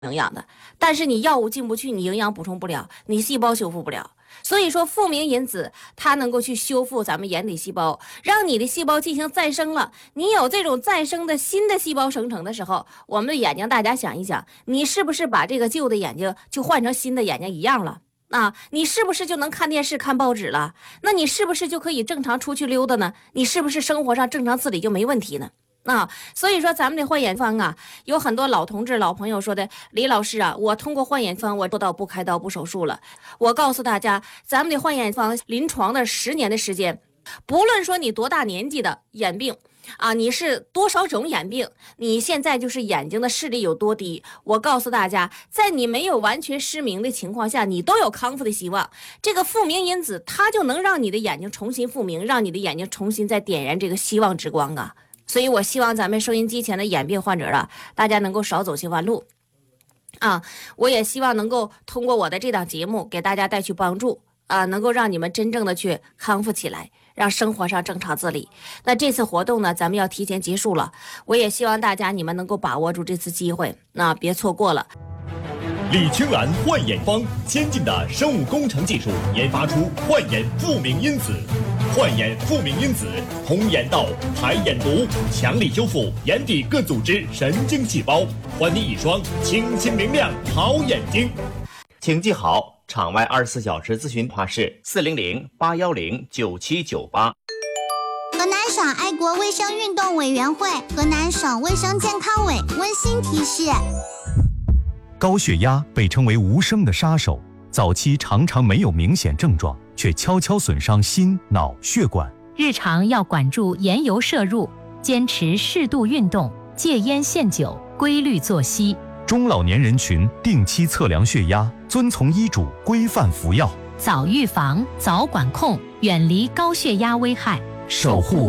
营养的，但是你药物进不去，你营养补充不了，你细胞修复不了。所以说，复明因子它能够去修复咱们眼底细胞，让你的细胞进行再生了。你有这种再生的新的细胞生成的时候，我们的眼睛，大家想一想，你是不是把这个旧的眼睛就换成新的眼睛一样了？啊，你是不是就能看电视、看报纸了？那你是不是就可以正常出去溜达呢？你是不是生活上正常自理就没问题呢？所以说咱们的换眼方啊，有很多老同志、老朋友说的，李老师啊，我通过换眼方，我做到不开刀、不手术了。我告诉大家，咱们的换眼方临床的10年的时间，不论说你多大年纪的眼病啊，你是多少种眼病，你现在就是眼睛的视力有多低，我告诉大家，在你没有完全失明的情况下，你都有康复的希望。这个复明因子，它就能让你的眼睛重新复明，让你的眼睛重新再点燃这个希望之光啊！所以我希望咱们收音机前的眼病患者啊，大家能够少走些弯路啊！我也希望能够通过我的这档节目给大家带去帮助啊，能够让你们真正的去康复起来，让生活上正常自理。那这次活动呢，咱们要提前结束了，我也希望大家你们能够把握住这次机会，那别错过了。 李青兰焕眼方先进的生物工程技术研发出焕眼复明因子。焕眼复明因子通眼道、排眼毒，强力修复眼底各组织神经细胞，还你一双清新明亮好眼睛。 请记好，场外24小时咨询电话是400-810-9798。 河南省爱国卫生运动委员会、河南省卫生健康委温馨提示： 高血压被称为无声的杀手，早期常常没有明显症状，却悄悄损伤心、脑、血管。 日常要管住盐油摄入，坚持适度运动，戒烟限酒，规律作息。 中老年人群定期测量血压，遵从医嘱规范服药。 早预防，早管控，远离高血压危害， 守护